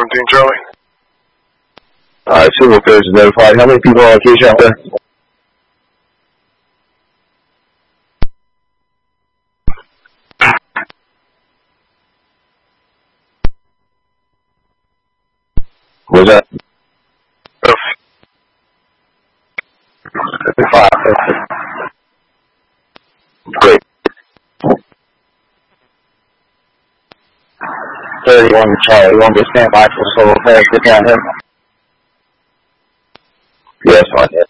17 Charlie. Alright, single affairs is notified. How many people are on location out there? What was that? 5. Great. 31 Charlie, you want to stand by for solo affairs? Get down here. Yeah, that's fine.